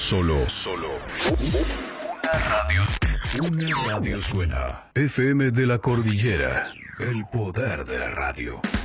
Solo una radio suena. FM de la Cordillera, el poder de la radio.